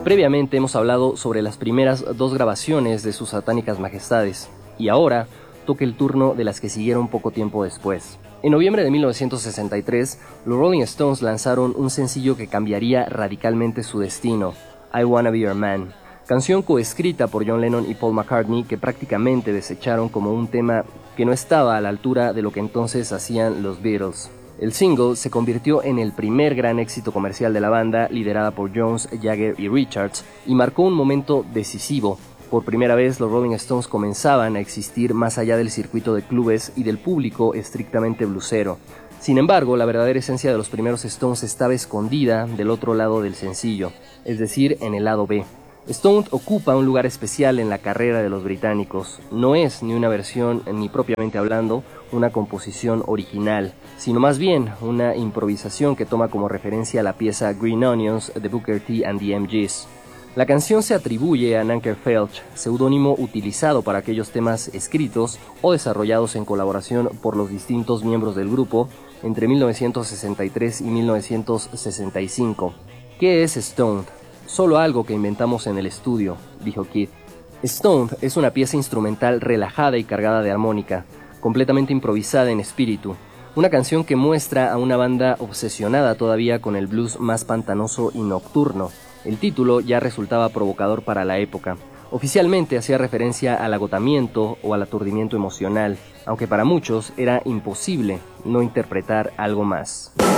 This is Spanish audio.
Previamente hemos hablado sobre las primeras dos grabaciones de sus satánicas majestades, y ahora toca el turno de las que siguieron poco tiempo después. En noviembre de 1963, los Rolling Stones lanzaron un sencillo que cambiaría radicalmente su destino, I Wanna Be Your Man, canción coescrita por John Lennon y Paul McCartney que prácticamente desecharon como un tema que no estaba a la altura de lo que entonces hacían los Beatles. El single se convirtió en el primer gran éxito comercial de la banda, liderada por Jones, Jagger y Richards, y marcó un momento decisivo. Por primera vez, los Rolling Stones comenzaban a existir más allá del circuito de clubes y del público estrictamente blusero. Sin embargo, la verdadera esencia de los primeros Stones estaba escondida del otro lado del sencillo, es decir, en el lado B. Stone ocupa un lugar especial en la carrera de los británicos. No es ni una versión, ni propiamente hablando, una composición original, sino más bien una improvisación que toma como referencia la pieza Green Onions de Booker T and the MGs. La canción se atribuye a Nanker Felch, seudónimo utilizado para aquellos temas escritos o desarrollados en colaboración por los distintos miembros del grupo entre 1963 y 1965. ¿Qué es Stoned? Solo algo que inventamos en el estudio, dijo Keith. Stoned es una pieza instrumental relajada y cargada de armónica, completamente improvisada en espíritu, una canción que muestra a una banda obsesionada todavía con el blues más pantanoso y nocturno. El título ya resultaba provocador para la época. Oficialmente hacía referencia al agotamiento o al aturdimiento emocional, aunque para muchos era imposible no interpretar algo más.